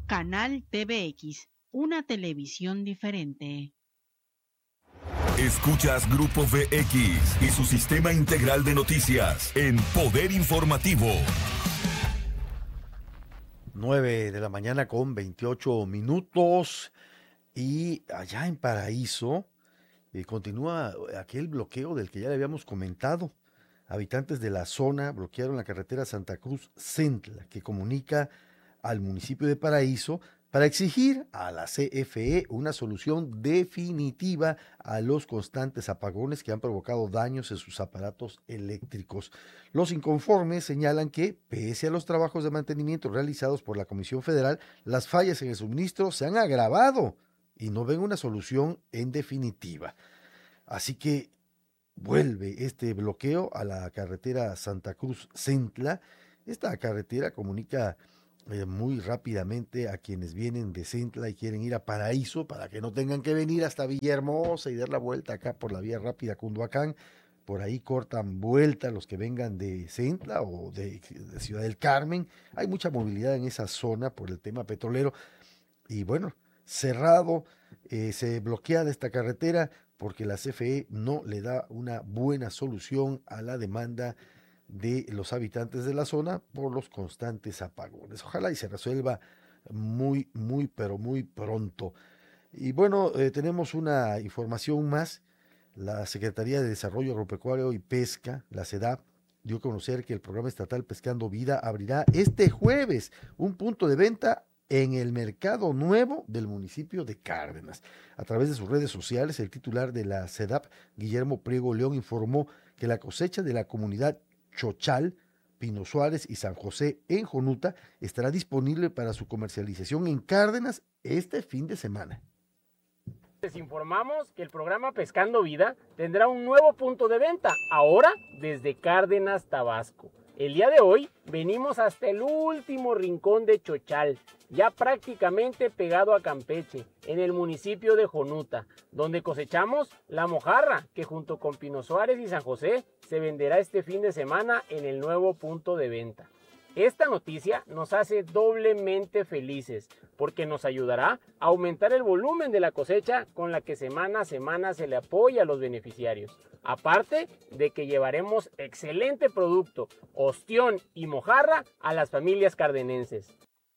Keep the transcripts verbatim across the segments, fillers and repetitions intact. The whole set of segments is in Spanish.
Canal T V X, una televisión diferente. Escuchas Grupo V X y su sistema integral de noticias en Poder Informativo. nueve de la mañana con veintiocho minutos y allá en Paraíso eh, continúa aquel bloqueo del que ya le habíamos comentado. Habitantes de la zona bloquearon la carretera Santa Cruz-Centla que comunica al municipio de Paraíso para exigir a la C F E una solución definitiva a los constantes apagones que han provocado daños en sus aparatos eléctricos. Los inconformes señalan que, pese a los trabajos de mantenimiento realizados por la Comisión Federal, las fallas en el suministro se han agravado y no ven una solución en definitiva. Así que vuelve este bloqueo a la carretera Santa Cruz-Centla. Esta carretera comunica Eh, muy rápidamente a quienes vienen de Centla y quieren ir a Paraíso para que no tengan que venir hasta Villahermosa y dar la vuelta acá por la vía rápida Cunduacán. Por ahí cortan vuelta los que vengan de Centla o de, de Ciudad del Carmen. Hay mucha movilidad en esa zona por el tema petrolero y bueno, cerrado, eh, se bloquea de esta carretera porque la C F E no le da una buena solución a la demanda de los habitantes de la zona por los constantes apagones. Ojalá y se resuelva muy, muy, pero muy pronto. Y bueno, eh, tenemos una información más. La Secretaría de Desarrollo Agropecuario y Pesca, la SEDAP, dio a conocer que el programa estatal Pescando Vida abrirá este jueves un punto de venta en el Mercado Nuevo del municipio de Cárdenas. A través de sus redes sociales, el titular de la SEDAP, Guillermo Priego León, informó que la cosecha de la comunidad Chochal, Pino Suárez y San José en Jonuta estará disponible para su comercialización en Cárdenas este fin de semana. Les informamos que el programa Pescando Vida tendrá un nuevo punto de venta, ahora desde Cárdenas, Tabasco. El día de hoy venimos hasta el último rincón de Chochal, ya prácticamente pegado a Campeche, en el municipio de Jonuta, donde cosechamos la mojarra, que junto con Pino Suárez y San José se venderá este fin de semana en el nuevo punto de venta. Esta noticia nos hace doblemente felices porque nos ayudará a aumentar el volumen de la cosecha con la que semana a semana se le apoya a los beneficiarios. Aparte de que llevaremos excelente producto, ostión y mojarra a las familias cardenenses.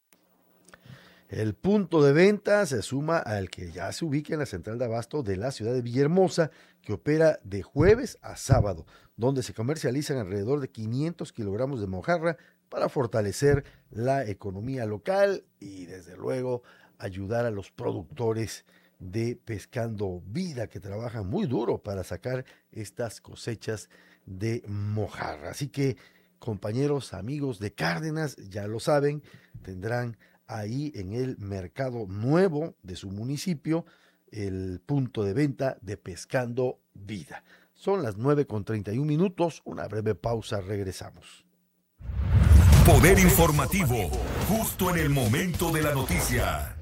El punto de venta se suma al que ya se ubica en la central de abasto de la ciudad de Villahermosa, que opera de jueves a sábado, donde se comercializan alrededor de quinientos kilogramos de mojarra para fortalecer la economía local y desde luego ayudar a los productores de Pescando Vida, que trabajan muy duro para sacar estas cosechas de mojarra. Así que, compañeros, amigos de Cárdenas, ya lo saben, tendrán ahí en el mercado nuevo de su municipio el punto de venta de Pescando Vida. Son las nueve con treinta y un minutos, una breve pausa, regresamos. Poder Informativo, justo en el momento de la noticia.